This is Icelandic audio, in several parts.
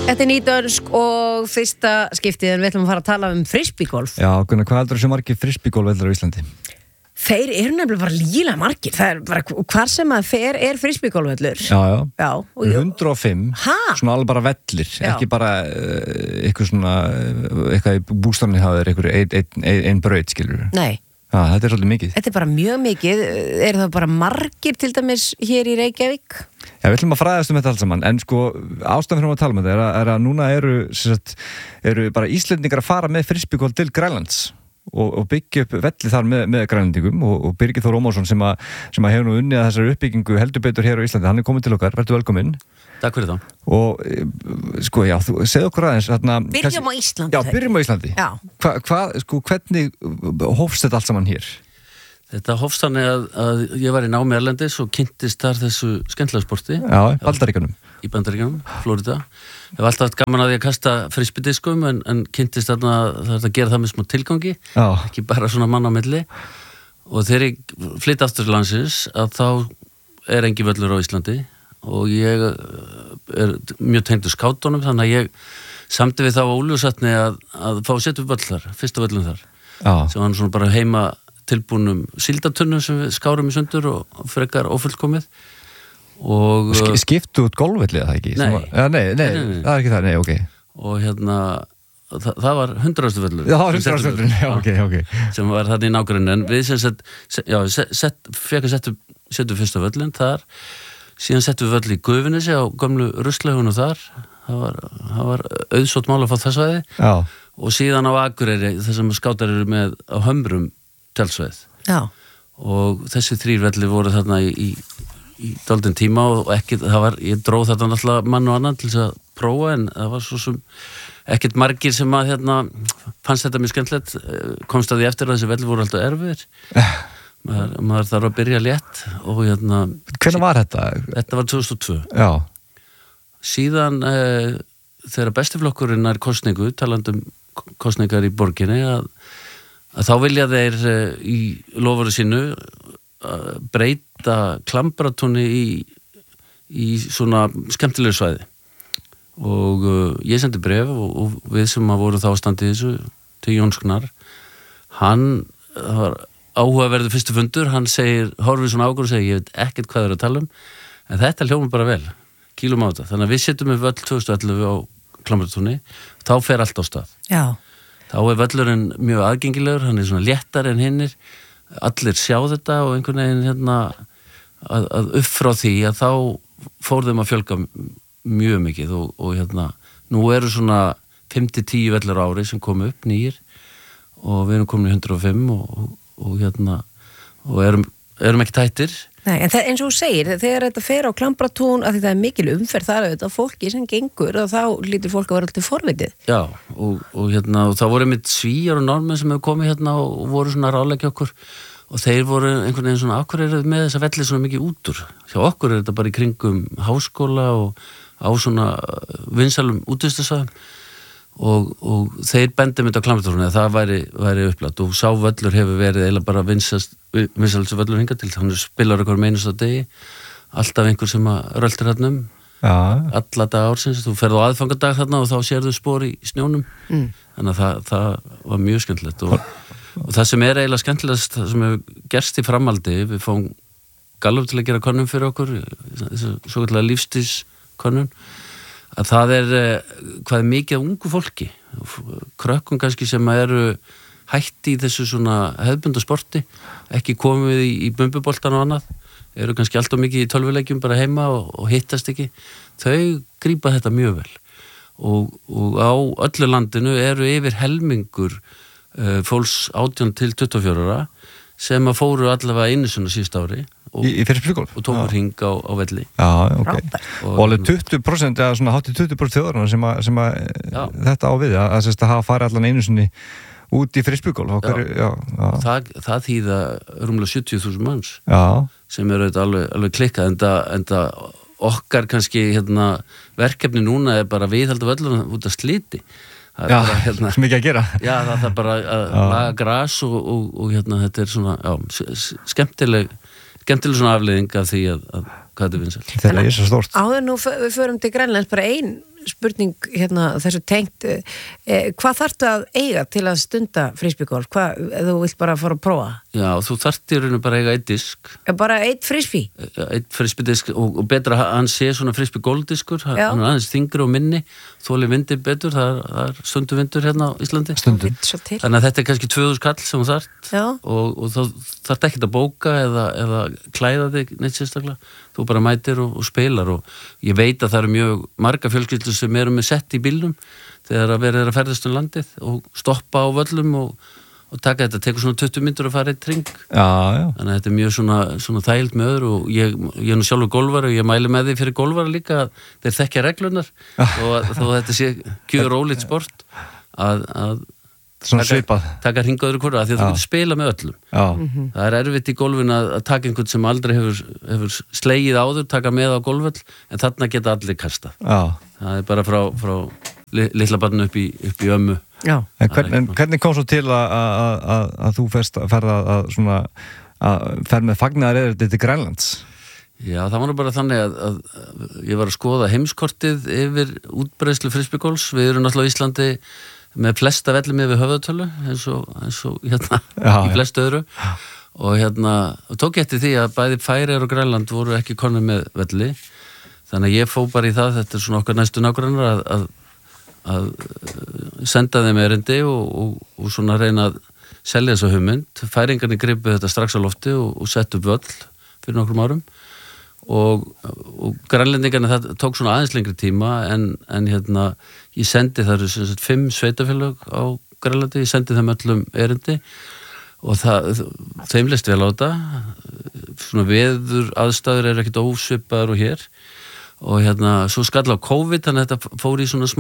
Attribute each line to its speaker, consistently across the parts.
Speaker 1: Þetta nýdönsk og fyrsta skiptið en við ætlum að fara að tala frisbeegolf.
Speaker 2: Já, Gunnar, hvað heldur þessu margir frisbeegolfvellir á Íslandi?
Speaker 1: Þeir eru nefnilega bara lígilega margir. Það bara, hvar sem að fer frisbeegolfvellur.
Speaker 2: Já. Og 105, svona alveg bara vellir, ekki bara eitthvað svona, eitthvað í bústafni hafa ein braut, skilur.
Speaker 1: Nei.
Speaker 2: Já, þetta svolítið mikið.
Speaker 1: Þetta bara mjög mikið. Eru það bara margir til dæmis hér í Reykjavík?
Speaker 2: Já, við ætlum að fræðast þetta alls saman, en sko ástæðan fyrir að tala þetta er að núna eru bara Íslendingar að fara með frisbeegolf til Grænlands og byggja upp velli þar með grænlendingum og Birgir Þór Ómarsson sem að hefur nú unnið að þessari uppbyggingu heldur betur hér á Íslandi, hann er komin til okkar, verður velkominn.
Speaker 3: Takk fyrir það.
Speaker 2: Og sko, já, þú segð okkur aðeins
Speaker 1: Byrjum á Íslandi.
Speaker 2: Já, byrjum á Íslandi.
Speaker 1: Já.
Speaker 2: Hvernig hófst þetta allt saman hér?
Speaker 3: Þetta hófst þannig að ég var í námi erlendis og kynntist þar þessu skemmtilega sporti.
Speaker 2: Já, í
Speaker 3: Bandaríkjunum, Florida. Ég hef alltaf haft gaman að því að kasta frisbeediskum en kynntist þarna að gera það með smá tilgangi, ekki bara svona mann á milli. Og þegar ég flytti aftur til landsins að þá engin völlur á Íslandi og ég mjög tengdur skátunum, þannig að ég samdi við þá á Úlfljótsvatni að fá að setja upp völl þar, fyrsta völlum þar. Sem var svona bara heima tilbúnum síldartunnum sem við skárum í sundur og frekar ófullkomið. Og
Speaker 2: skiptu út golfvelli eða það ekki? Nei, það er ekki það, nei, ok.
Speaker 3: Og það var 100. völlur.
Speaker 2: Já, það var 100. völlur, já, ok.
Speaker 3: Sem var þarna í nágrunni, en við sem fekk að setja fyrsta völlin þar, síðan settum við völl í Gufunesi á gömlu ruslahaugunum þar, það var auðsótt mál að fá þess aðeins.
Speaker 2: Já.
Speaker 3: Og síðan á Akureyri, þar sem skátar eru með á Hömrum tjálsveið.
Speaker 1: Já.
Speaker 3: Og þessi 3 vellir voru þarna í dálítinn tíma og ekki, ég dróð þetta náttúrulega mann og annan til þess að prófa, en það var svo sem ekkert margir sem að fannst þetta mjög skemmtilegt, komst að því eftir að þessi vellir voru alltaf erfiðir. Maður þarf að byrja létt og
Speaker 2: Hvenær var þetta?
Speaker 3: Þetta var 2002.
Speaker 2: Já.
Speaker 3: Síðan þegar bestiflokkurinn kosningu, talandum kosningar í borginni, að þá vilja þeir í lofuru sínu breyta Klambratúni í svona skemmtilegu svæði og ég sendi bréf og við sem að voru þá standið þessu til Jóns Gnarr, hann var áhugaverður fyrstu fundur, hann horfir svona águr og segir, ég veit ekkert hvað þeir að tala en þetta hljómar bara vel, kýlum á þetta, þannig að við setjum við völl 2011 á Klambratúni, þá fer allt á stað.
Speaker 1: Já.
Speaker 3: Þá völlurinn mjög aðgengilegur, hann svona léttar en hinnir, allir sjá þetta og einhvern veginn að upp frá því að þá fór þeim að fjölga mjög mikið og nú eru svona 5-10 vellir á ári sem komu upp nýjir og við erum komin í 105 og erum ekki tættir.
Speaker 1: Nei, en eins og þú segir, þegar þetta fer á Klambratún, að því það mikil umferð þar auðvitað fólki sem gengur og þá lítur fólk að vera alltaf forvitið.
Speaker 3: Já, og þá voru einmitt Svíjar og Norðmenn sem hefur komið og voru svona að ráðleggja okkur og þeir voru einhvern veginn svona, okkur eru með þessa velli svona mikið út úr. Hjá okkur er þetta bara í kringum háskóla og á svona vinsælum útvistasvæðum og þeir bendum þetta á Klambratúni að það væri upplætt og sá völlur hefur verið eiginlega bara vinsælstu völlur hingað til, hann spilar okkur meinust á degi, alltaf einhver sem að röltir hérna alla dag ársins, þú ferð á aðfangadag þarna og þá sérðu spor í snjónum þannig að það var mjög skemmtilegt og það sem er eiginlega skemmtilegast, það sem hefur gerst í framhaldi, við fáum Gallup til að gera könnun fyrir okkur, svo kallega lífstíðskönnun, að það hvað er mikið af ungu fólki, krökkum kannski sem eru hætti í þessu svona hefðbundna sporti, ekki komið í bumbuboltan og annað, eru kannski alltaf mikið í tölvuleikjum bara heima og hittast ekki, þau grípa þetta mjög vel og á öllu landinu eru yfir helmingur fólks 18 til 24 ára sem að fóru allavega einu sinni síðust ári
Speaker 2: í frisbeegolf
Speaker 3: og tókur hring á velli.
Speaker 2: Já, ok. Og alveg 20% eða svona hátt í 20% þjóðarna sem að þetta á við að hafa farið allan einu sinni út í frisbeegolf.
Speaker 3: Það þýða rúmlega 70.000 manns sem eru alveg klikkað enda okkar kannski verkefni núna er bara viðhalda völluna út af sliti.
Speaker 2: Já, sem ekki að gera.
Speaker 3: Já, það er bara að laga gras og þetta er svona skemmtileg svona afleiðing af því að hvað þetta vinsælt.
Speaker 2: Þetta er svo stórt.
Speaker 1: Áður nú við förum til Grænlands bara ein spurning hérna þessu tengt hvað þarftu að eiga til að stunda frisbeegolf? Hvað, ef þú vilt bara fara að prófa?
Speaker 3: Já, þú þarft í rauninu bara að eiga eitt disk.
Speaker 1: Bara eitt frisbee?
Speaker 3: Eitt frisbeedisk og betra að hann sé svona frisbeegolfdiskur, hann er aðeins þyngri og minni, þóli vindi betur, það er stundum vindur hérna á Íslandi.
Speaker 2: Stundum.
Speaker 3: Þannig að þetta er kannski 2000 kall sem þú þarft og þá þarft ekkert að bóka eða klæða þig neitt sérstaklega. Þú bara mætir og spilar og ég veit að það eru mjög marga fjölskyldur sem eru með sett í bílnum þegar að verið að ferðast um landið og stoppa á völlum og taka þetta, tekur svona 20 mínútur að fara eitt hring.
Speaker 2: Já.
Speaker 3: Þannig að þetta er mjög svona þægild með öðru og ég er nú sjálfur golfari og ég mæli með því fyrir golfari líka að þeir þekkja reglunar og þó þetta sé gjör ólíkt sport að
Speaker 2: svona svipað.
Speaker 3: Taka hring öðru hvora því að þú getur spila með öllum. Það er erfitt í golfin að taka einhvern sem aldrei hefur slegið áður, taka með á golfvöll en þarna geta allir kasta. Það er bara frá litla barnu upp í ömmu.
Speaker 2: En hvernig kom svo til að þú ferð með fagnaðar til Grænlands?
Speaker 3: Já, það var nú bara þannig að ég var að skoða heimskortið yfir útbreiðslu frisbeegolfs. Við erum náttúrulega á Íslandi með flesta velli með við höfðatölu eins og hérna í flestu öðru og tók eftir því að bæði Færeyjar og Grænland voru ekki konur með velli þannig að ég fó bara í það, þetta er svona okkar næstu nágrannar að senda þeim erindi og svona reyna að selja þessa hugmynd. Færeyingarnir gripu þetta strax á lofti og settu upp völl fyrir nokkrum árum og grænlendingarnir það tók svona aðeins lengri tíma en hérna ég sendi það eru 5 sveitafélög á Grænlandi, ég sendi þeim öllum erindi og þeim leist vel á þetta svona veður aðstæður eru ekkert ósvipaður og hér og hérna svo skall á COVID þannig að þetta fór í svona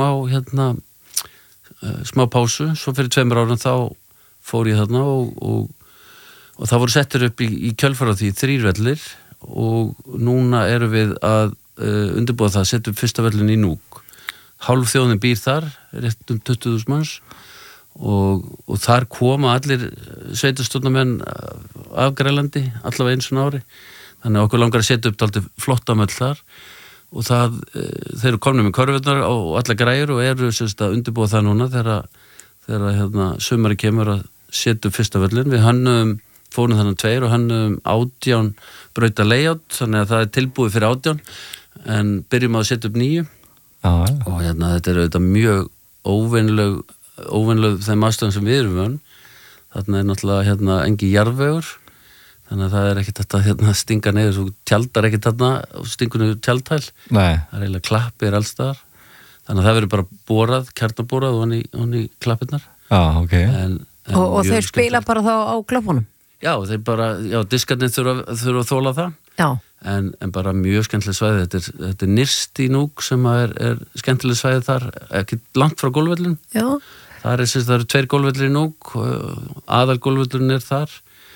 Speaker 3: smá pásu, svo fyrir 2 árum þá fór ég þarna og það voru settir upp í kjölfar á því 3 vellir og núna erum við að undirbúa það að setja upp fyrsta vellin í Núk. Hálf þjóðin býr þar, rétt 20.000 manns og þar koma allir sveitarstjórnarmenn af Grænlandi allavega eins og ári. Þannig að okkur langar að setja upp dálítið flotta möll þar og þeir eru komnir með körfurnar og alla græjur og eru að undirbúa það núna þegar sumari kemur að setja upp fyrsta vellin. Við fórum þannig 2 og hönnum 18 brauta layout, þannig að það er tilbúið fyrir 18 en byrjum að setja upp 9 og þetta er auðvitað mjög óvenleg þeim aðstöðum sem við erum vön. Þarna er náttúrulega engi jarðvegur þannig að það er ekkert þetta stinga neyður, þú tjaldar ekkert þarna og stingur niður tjaldhæl. Það er eiginlega klappir alls staðar þannig að það verður bara borað, kjarnaborað og í klappirnar.
Speaker 1: Og þeir spila bara þá á klöppunum?
Speaker 3: Já, þeir bara, diskarnir þurfa að þóla það en bara mjög skemmtileg svæði þetta er nyrst í Núk sem er skemmtileg svæði þar, ekki langt frá golfvöllin. Það eru 2 golfvellir í Núk aðal golfvöllin er þar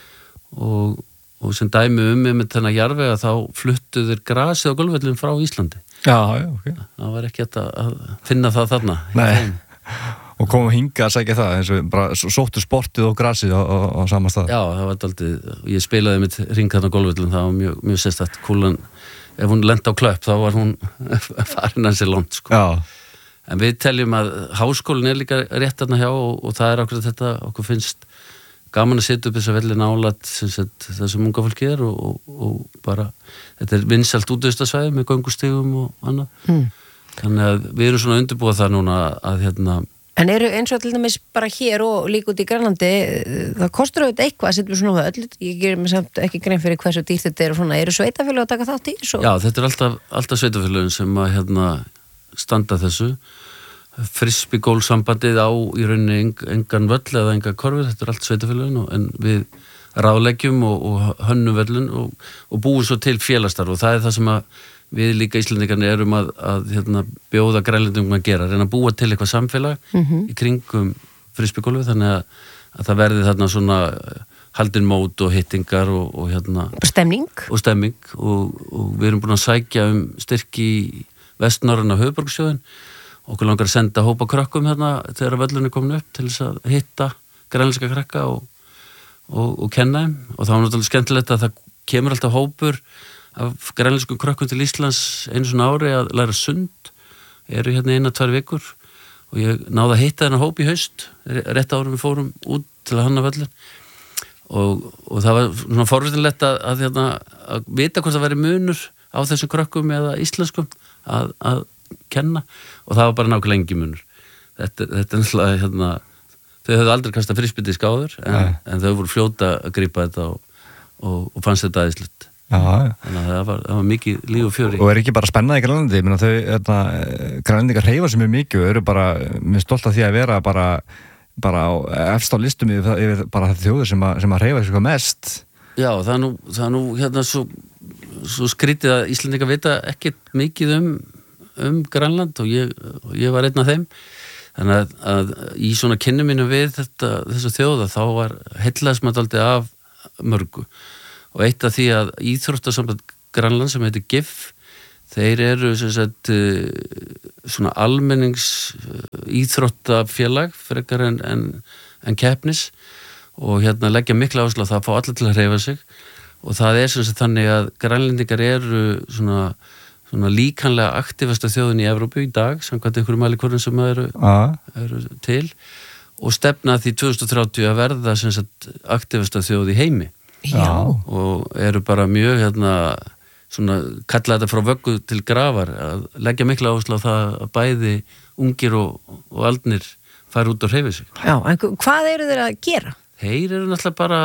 Speaker 3: og sem dæmi með þennan jarðvega þá fluttu þeir grasið á golfvöllin frá Íslandi. Það var ekki að finna það þarna.
Speaker 2: Og komum hingað að segja það eins og bara sóttu sportið og grasið á sama stað. Já, það var aldrei, ég spilaði mitt hring þarna á golfvöllum, það var mjög sérstætt. Kúlan, ef hún lenti á klöpp þá var hún farin að sér langt sko. En við teljum að háskólinn er líka rétt þarna hjá og það er okkur þetta, okkur finnst gaman að setja upp þess að velja nálægt það sem unga fólki er og bara, þetta er vinsælt útvistasvæði með göngustígum og annað. Þannig að við erum svona undirbúið það núna að
Speaker 1: En eru eins og til dæmis bara hér og líka út í Grænlandi, það kostur auðvitað eitthvað að setja svona það öll, ég gerir mig samt ekki grein fyrir hversu dýrt þetta er og svona, eru sveitafélög að taka þátt í þessu? Já, þetta er alltaf sveitafélögin sem að standa þessu. Frisbeegolfsambandið á í rauninni engan völl eða engan korfur, þetta er allt sveitafélögin en við ráðleggjum og hönnum völlin og búum svo til félagsstarf og það er það sem að við líka Íslendingarnir erum að bjóða Grænlendingum að gera, reyna að búa til eitthvað samfélag í kringum frisbeegolfi þannig að það verði þarna svona haldin mót og hittingar og stemming
Speaker 3: og við erum búin að sækja styrk í vestnorræna höfuðborgarsjóðin okkur langar að senda hópa krökkum þegar völlunni komin upp til þess að hitta grænlenska krakka og kenna þeim og það var náttúrulega skemmtilegt að það kemur alltaf hópur af grænlenskum krökkum til Íslands einu svona ári að læra sund. eru hérna 1-2 vikur og ég náði að hitta þennan hóp í haust rétt árum við fórum út til að hanna völlin og það var svona forvitinlegt að vita hvort það væri munur á þessum krökkum eða íslenskum að kenna og það var bara nákvæmlega engi munur þetta er náttúrulega þau höfðu aldrei kastað frisbíti í skáður en þau voru fljóta að grípa þetta og fannst þetta aðeinslegt þannig að það var mikið líf og fjöri
Speaker 2: og ekki bara spennað í Grænlandi grænlendingar hreyfa sig mjög mikið og eru bara mjög stolt af því að vera bara á efst á listum yfir bara þjóðir sem að hreyfa sig mest
Speaker 3: Já, það er nú svo skrítið að Íslendingar vita ekkert mikið um Grænland og ég var einn af þeim þannig að í svona kynni mínu við þessu þjóða þá var heillaðis maður aldrei af mörgu og eitt af því að íþróttasamband Grænland sem heitir GIF þeir eru sem sagt svona almennings íþróttafélag frekar en keppnis og leggja mikla áherslu á það að fá allir til að hreyfa sig og það er sem sagt þannig að grænlendingar eru svona líkanlega aktífasta þjóðin í Evrópu í dag samkvæmt einhverjum mælikvörðum sem eru til og stefna því 2030 að verða sem sagt aktífasta þjóð í heimi og eru bara mjög svona kalla þetta frá vöggu til grafar að leggja mikla áherslu á það að bæði ungir og aldnir fara út og hreyfa sig.
Speaker 4: Já, en hvað eru þeir að gera?
Speaker 3: Þeir eru náttúrulega bara,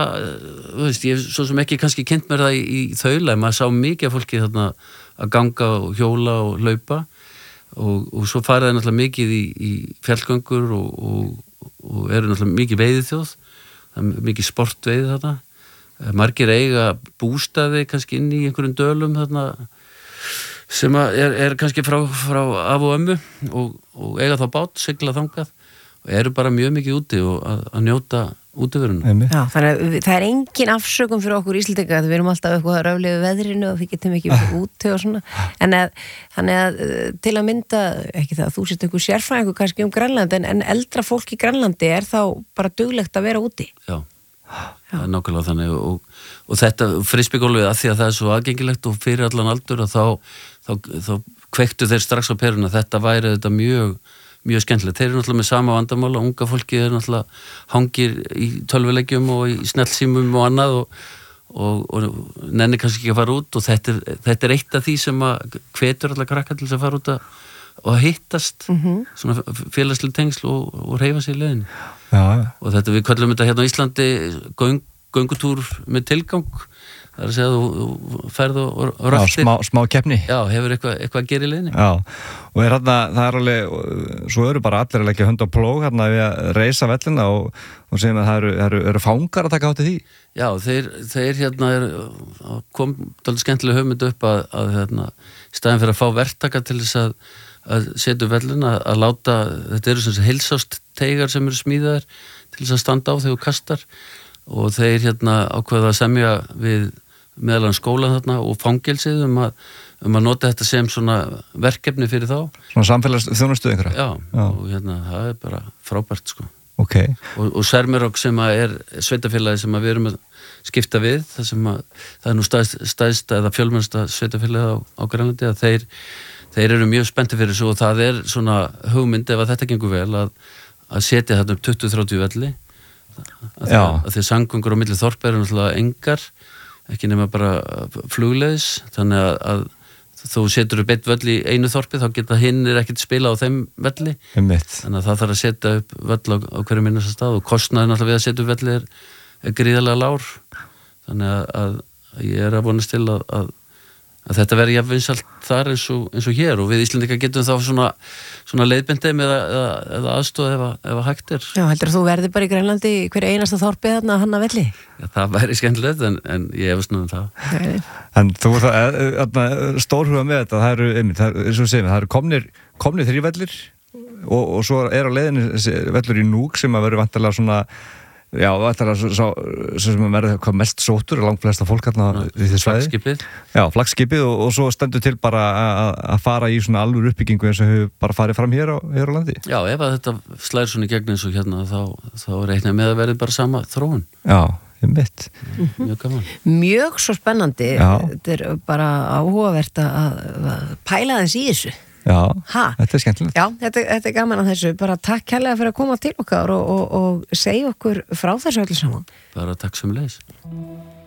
Speaker 3: ég svo sem ekki kannski kynnt mér það í þaula, maður sá mikið af fólki að ganga og hjóla og hlaupa og svo fara þeir náttúrulega mikið í fjallgöngur og eru náttúrulega mikið veiðiþjóð, það er mikið sportveiði þarna, margir eiga bústaði kannski inn í einhverjum dölum þarna sem er kannski frá af og ömmu og eiga þá bát, sigla þangað og eru bara mjög mikið úti og að njóta útiveruna.
Speaker 4: Já, þannig að það er engin afsökun fyrir okkur Íslendinga að við erum alltaf eitthvað að röflega við veðrinu og við getum ekki úti og svona þannig að til að mynda ekki það að þú sést einhver sérfræðingur kannski Grænland en eldra fólk í Grænlandi er þá bara duglegt að vera úti.
Speaker 3: Já, það er nákvæmlega þannig og þetta frisbeególfið að því að það er svo aðgengilegt og fyrir allan aldur að þá kveiktu þeir strax á peruna þetta væri þetta mjög skemmtilegt. Þeir eru náttúrulega með sama vandamála, unga fólki er náttúrulega hangir í tölvuleikjum og í snjallsímum og annað og nenni kannski ekki að fara út og þetta er eitt af því sem að hvetur alla krakka til þess að fara út og hittast svona félagslega tengsl og hreyfa sig í leiðinni. Og þetta við köllum þetta hérna á Íslandi göngutúr með tilgang það er að segja að þú ferð og röltir
Speaker 2: smá keppni
Speaker 3: hefur eitthvað að gera í leiðinni
Speaker 2: og það er alveg svo eru bara allir að leggja hönd á plóg hérna við að reisa vellina og segjum að það eru fangar að taka átti því
Speaker 3: þeir hérna kom dálítið skemmtilega hugmynd upp að staðin fyrir að fá verktaka til þess að setja upp vellina að láta, þetta eru sem sagt heilsást teigar sem eru smíðaðir til þess að standa á þegar þú kastar og þeir ákveða að semja við meðal skólan þarna og fangelsið að nota þetta sem svona verkefni fyrir þá.
Speaker 2: Svona samfélagsþjónustu einhverja?
Speaker 3: Já, og það er bara frábært sko.
Speaker 2: Ok.
Speaker 3: Og Sermerok sem er sveitafélagi sem við erum að skipta við, það er nú stæðsta eða fjölmennsta sveitafélagi á Grænlandi að þeir eru mjög spenntir fyrir þessu og það er svona hugmynd ef að þetta gengur vel að setja þetta 20-30 velli að því samgöngur á milli þorpa eru náttúrulega engar ekki nema bara flugleiðis þannig að þú setur upp einn völl í einu þorpi þá geta hinnir ekkert spila á þeim velli þannig að það þarf að setja upp völl á hverju minnasta stað og kostnaður náttúrulega við að setja upp velli er gríðarlega lár þannig að ég er að vonast til að þetta verði jafnvinsælt þar eins og hér og við Íslendingar getum þá svona leiðbindið eða aðstoð ef hægt er.
Speaker 4: Já, heldur þú verði bara í Grænlandi hver einasta þorpið þarna hann að velli?
Speaker 3: Já, það væri skemmtilegt en ég efast nú það.
Speaker 2: En þú stórhuga með þetta, það eru komnir 3 vellir og svo er á leiðinni vellur í Núk sem að verður vantarlega svona já, þetta er sem verður hvað mest sóttur langt flesta fólk hérna í því svæði
Speaker 3: flaggskipið.
Speaker 2: Já, flaggskipið og svo stendur til bara að fara í svona alvöru uppbyggingu eins og hefur bara farið fram hér á landi.
Speaker 3: Já, ef að þetta slæðir svona í gegn eins og hérna þá reikna með að verði bara sama þróun.
Speaker 2: Já, mitt.
Speaker 3: Mjög gaman.
Speaker 4: Mjög svo spennandi. Þetta er bara áhugavert að pæla þess í þessu.
Speaker 2: Já,
Speaker 4: Ha?
Speaker 2: þetta skemmtilegt.
Speaker 4: Já, þetta gaman að þessu, bara takk kærlega fyrir að koma til okkar og segja okkur frá þessu öllu saman.
Speaker 1: Bara takk sem leis.